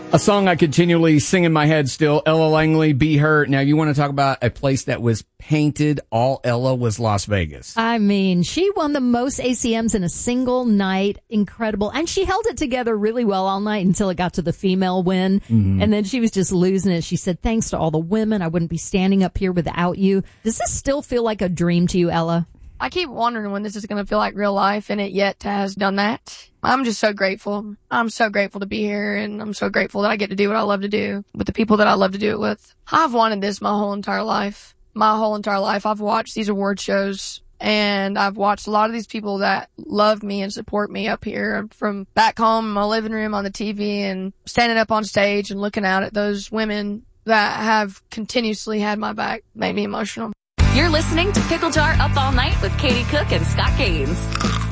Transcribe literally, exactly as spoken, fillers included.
A song I continually sing in my head still, Ella Langley, Be Her. Now, you want to talk about a place that was painted, all Ella was Las Vegas. I mean, she won the most A C Ms in a single night. Incredible. And she held it together really well all night until it got to the female win. Mm-hmm. And then she was just losing it. She said, thanks to all the women, I wouldn't be standing up here without you. Does this still feel like a dream to you, Ella? I keep wondering when this is going to feel like real life, and it yet has done that. I'm just so grateful. I'm so grateful to be here, and I'm so grateful that I get to do what I love to do with the people that I love to do it with. I've wanted this my whole entire life. My whole entire life, I've watched these award shows, and I've watched a lot of these people that love me and support me up here from back home in my living room on the T V and standing up on stage and looking out at those women that have continuously had my back. Made me emotional. You're listening to Pickle Jar Up All Night with Katie Cook and Scott Gaines.